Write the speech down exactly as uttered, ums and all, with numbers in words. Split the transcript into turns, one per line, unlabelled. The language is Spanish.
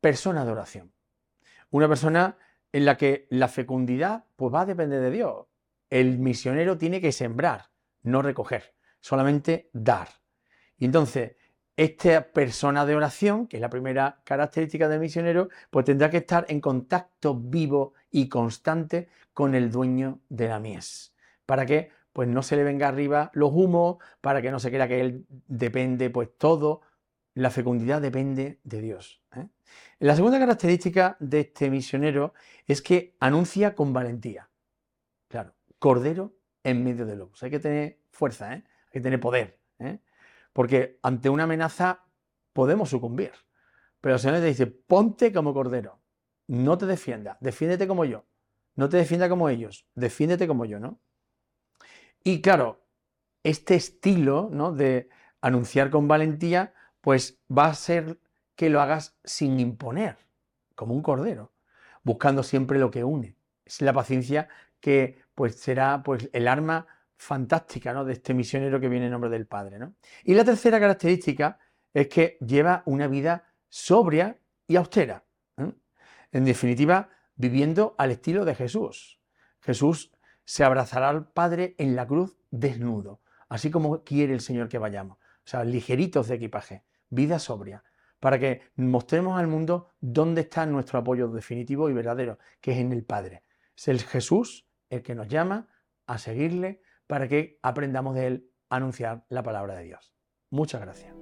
persona de oración. Una persona en la que la fecundidad pues va a depender de Dios. El misionero tiene que sembrar, no recoger, solamente dar. Y entonces, esta persona de oración, que es la primera característica del misionero, pues tendrá que estar en contacto vivo y constante con el dueño de la mies. ¿Para qué? Pues no se le venga arriba los humos, para que no se crea que él depende, pues todo. La fecundidad depende de Dios, ¿eh? La segunda característica de este misionero es que anuncia con valentía. Claro, cordero en medio de lobos. Hay que tener fuerza, ¿eh? Hay que tener poder, ¿eh? Porque ante una amenaza podemos sucumbir. Pero el Señor te dice, ponte como cordero, no te defiendas, defiéndete como yo, no te defienda como ellos, defiéndete como yo, ¿no? Y claro, este estilo, ¿no?, de anunciar con valentía, pues va a ser que lo hagas sin imponer, como un cordero, buscando siempre lo que une. Es la paciencia que pues será pues el arma fantástica, ¿no?, de este misionero que viene en nombre del Padre, ¿no? Y la tercera característica es que lleva una vida sobria y austera, ¿eh? En definitiva, viviendo al estilo de Jesús. Jesús se abrazará al Padre en la cruz desnudo, así como quiere el Señor que vayamos. O sea, ligeritos de equipaje, vida sobria, para que mostremos al mundo dónde está nuestro apoyo definitivo y verdadero, que es en el Padre. Es el Jesús el que nos llama a seguirle para que aprendamos de él a anunciar la palabra de Dios. Muchas gracias.